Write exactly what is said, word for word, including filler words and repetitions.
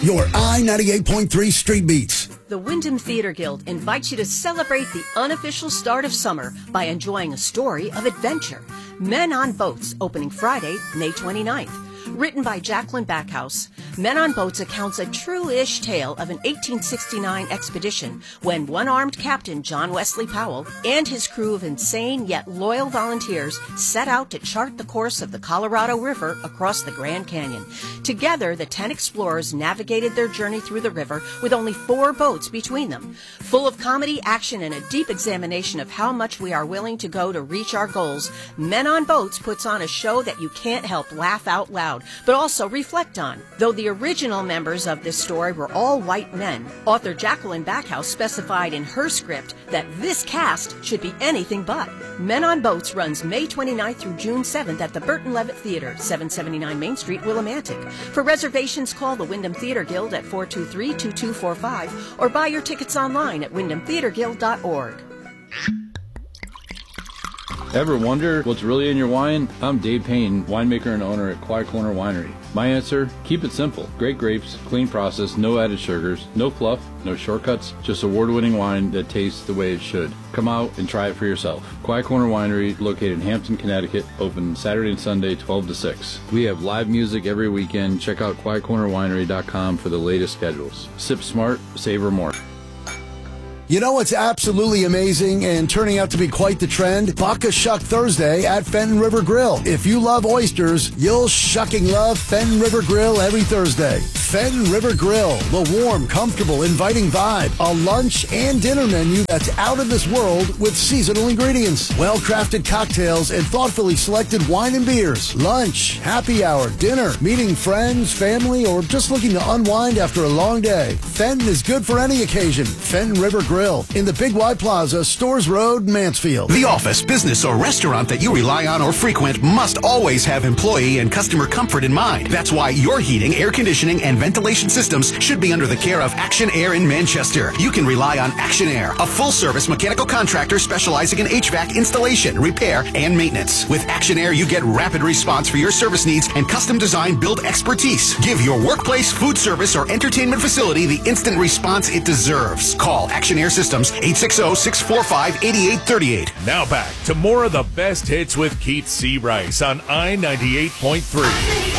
Your I ninety-eight point three Street Beats. The Wyndham Theater Guild invites you to celebrate the unofficial start of summer by enjoying a story of adventure. Men on Boats, opening Friday, May twenty-ninth. Written by Jacqueline Backhouse, Men on Boats accounts a true-ish tale of an eighteen sixty-nine expedition when one-armed Captain John Wesley Powell and his crew of insane yet loyal volunteers set out to chart the course of the Colorado River across the Grand Canyon. Together, the ten explorers navigated their journey through the river with only four boats between them. Full of comedy, action, and a deep examination of how much we are willing to go to reach our goals, Men on Boats puts on a show that you can't help laugh out loud, but also reflect on. Though the original members of this story were all white men, author Jacqueline Backhouse specified in her script that this cast should be anything but. Men on Boats runs May twenty-ninth through June seventh at the Burton Levitt Theater, seven seventy-nine Main Street, Willimantic. For reservations, call the Wyndham Theater Guild at four two three, two two four five or buy your tickets online at wyndham theater guild dot org. Ever wonder what's really in your wine? I'm Dave Payne, winemaker and owner at Quiet Corner Winery. My answer? Keep it simple. Great grapes, clean process, no added sugars, no fluff, no shortcuts, just award-winning wine that tastes the way it should. Come out and try it for yourself. Quiet Corner Winery, located in Hampton, Connecticut, open Saturday and Sunday, twelve to six. We have live music every weekend. Check out quiet corner winery dot com for the latest schedules. Sip smart, savor more. You know what's absolutely amazing and turning out to be quite the trend? Baka Shuck Thursday at Fenton River Grill. If you love oysters, you'll shucking love Fenton River Grill every Thursday. Fenton River Grill, the warm, comfortable, inviting vibe. A lunch and dinner menu that's out of this world with seasonal ingredients. Well-crafted cocktails and thoughtfully selected wine and beers. Lunch, happy hour, dinner, meeting friends, family, or just looking to unwind after a long day. Fenton is good for any occasion. Fenton River Grill in the Big Y Plaza, Stores Road, Mansfield. The office, business, or restaurant that you rely on or frequent must always have employee and customer comfort in mind. That's why your heating, air conditioning, and ventilation systems should be under the care of Action Air in Manchester. You can rely on Action Air, a full-service mechanical contractor specializing in H V A C installation, repair, and maintenance. With Action Air, you get rapid response for your service needs and custom design build expertise. Give your workplace, food service, or entertainment facility the instant response it deserves. Call Action Air Systems, eight six zero, six four five, eight eight three eight. Now back to more of the best hits with Keith C. Rice on I ninety-eight point three.